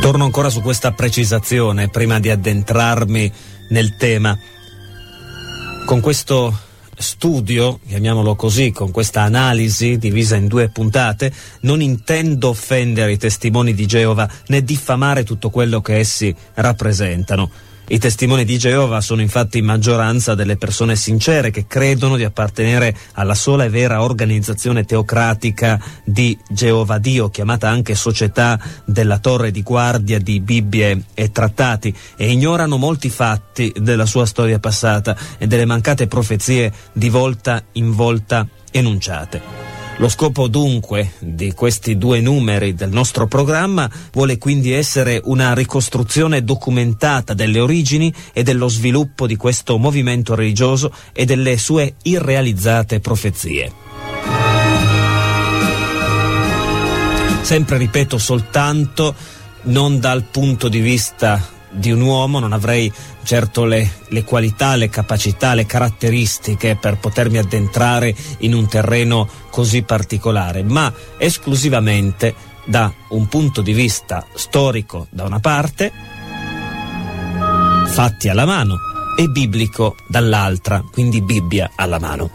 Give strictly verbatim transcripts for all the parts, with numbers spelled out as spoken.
Torno ancora su questa precisazione prima di addentrarmi nel tema. Con questo studio, chiamiamolo così, con questa analisi divisa in due puntate, non intendo offendere i testimoni di Geova né diffamare tutto quello che essi rappresentano. I testimoni di Geova sono infatti in maggioranza delle persone sincere che credono di appartenere alla sola e vera organizzazione teocratica di Geova Dio, chiamata anche Società della Torre di Guardia di Bibbie e Trattati, e ignorano molti fatti della sua storia passata e delle mancate profezie di volta in volta enunciate. Lo scopo dunque di questi due numeri del nostro programma vuole quindi essere una ricostruzione documentata delle origini e dello sviluppo di questo movimento religioso e delle sue irrealizzate profezie. Sempre ripeto, soltanto non dal punto di vista di un uomo, non avrei certo le, le qualità, le capacità, le caratteristiche per potermi addentrare in un terreno così particolare, ma esclusivamente da un punto di vista storico da una parte, fatti alla mano, e biblico dall'altra, quindi Bibbia alla mano.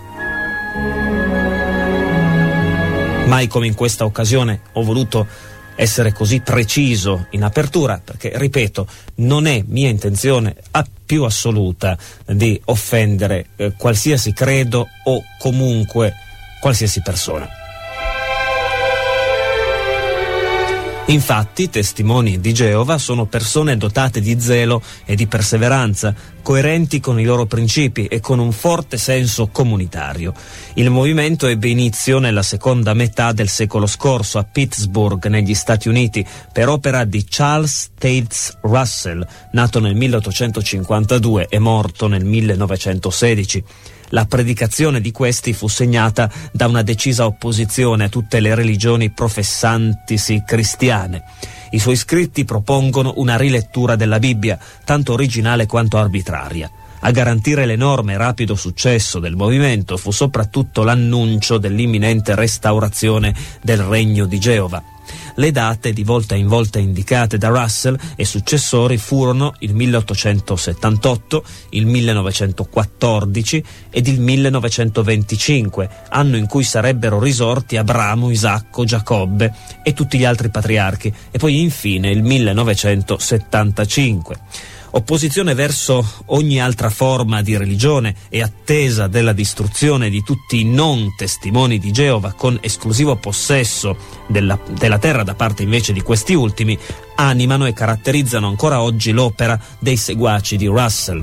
Mai come in questa occasione ho voluto essere così preciso in apertura, perché, ripeto, non è mia intenzione a più assoluta di offendere eh, qualsiasi credo o comunque qualsiasi persona. Infatti, i testimoni di Geova sono persone dotate di zelo e di perseveranza, coerenti con i loro principi e con un forte senso comunitario. Il movimento ebbe inizio nella seconda metà del secolo scorso a Pittsburgh, negli Stati Uniti, per opera di Charles Taze Russell, nato nel milleottocentocinquantadue e morto nel millenovecentosedici. La predicazione di questi fu segnata da una decisa opposizione a tutte le religioni professantisi cristiane. I suoi scritti propongono una rilettura della Bibbia, tanto originale quanto arbitraria. A garantire l'enorme e rapido successo del movimento fu soprattutto l'annuncio dell'imminente restaurazione del Regno di Geova. Le date di volta in volta indicate da Russell e successori furono il milleottocentosettantotto, il millenovecentoquattordici ed il millenovecentoventicinque, anno in cui sarebbero risorti Abramo, Isacco, Giacobbe e tutti gli altri patriarchi, e poi infine il millenovecentosettantacinque. Opposizione verso ogni altra forma di religione e attesa della distruzione di tutti i non testimoni di Geova con esclusivo possesso della, della terra da parte invece di questi ultimi, animano e caratterizzano ancora oggi l'opera dei seguaci di Russell.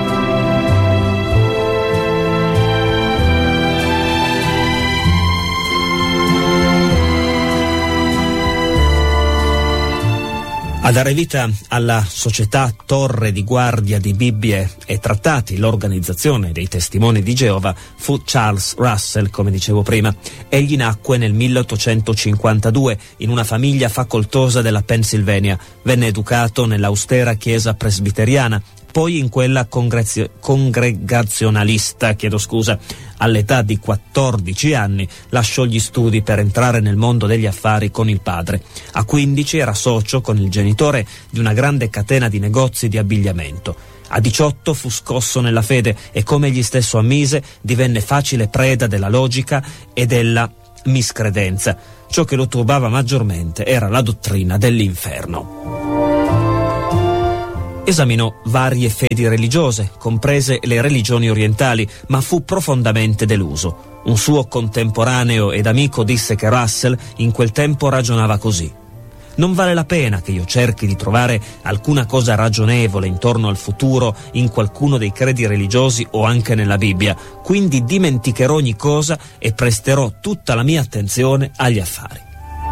A dare vita alla Società Torre di Guardia di Bibbie e Trattati, l'organizzazione dei testimoni di Geova, fu Charles Russell, come dicevo prima. Egli nacque nel milleottocentocinquantadue in una famiglia facoltosa della Pennsylvania. Venne educato nell'austera chiesa presbiteriana, poi in quella congregazio- congregazionalista, chiedo scusa. All'età di quattordici anni lasciò gli studi per entrare nel mondo degli affari con il padre. A quindici era socio con il genitore di una grande catena di negozi di abbigliamento. A diciotto fu scosso nella fede e, come egli stesso ammise, divenne facile preda della logica e della miscredenza. Ciò che lo turbava maggiormente era la dottrina dell'inferno. Esaminò varie fedi religiose, comprese le religioni orientali, ma fu profondamente deluso. Un suo contemporaneo ed amico disse che Russell in quel tempo ragionava così: non vale la pena che io cerchi di trovare alcuna cosa ragionevole intorno al futuro in qualcuno dei credi religiosi o anche nella Bibbia, quindi dimenticherò ogni cosa e presterò tutta la mia attenzione agli affari.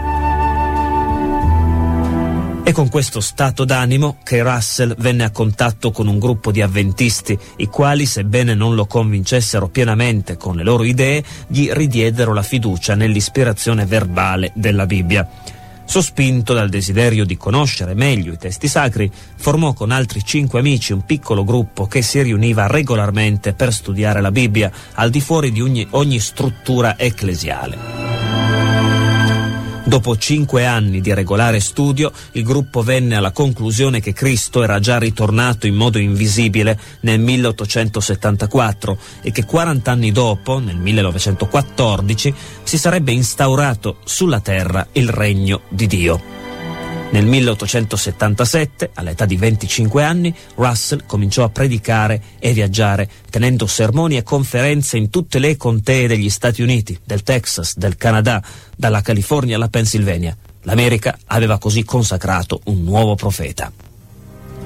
È con questo stato d'animo che Russell venne a contatto con un gruppo di avventisti, i quali, sebbene non lo convincessero pienamente con le loro idee, gli ridiedero la fiducia nell'ispirazione verbale della Bibbia. Sospinto dal desiderio di conoscere meglio i testi sacri, formò con altri cinque amici un piccolo gruppo che si riuniva regolarmente per studiare la Bibbia, al di fuori di ogni, ogni struttura ecclesiale. Dopo cinque anni di regolare studio, il gruppo venne alla conclusione che Cristo era già ritornato in modo invisibile nel milleottocentosettantaquattro e che quaranta anni dopo, nel millenovecentoquattordici, si sarebbe instaurato sulla terra il regno di Dio. Nel milleottocentosettantasette, all'età di venticinque anni, Russell cominciò a predicare e viaggiare, tenendo sermoni e conferenze in tutte le contee degli Stati Uniti, del Texas, del Canada, dalla California alla Pennsylvania. L'America aveva così consacrato un nuovo profeta.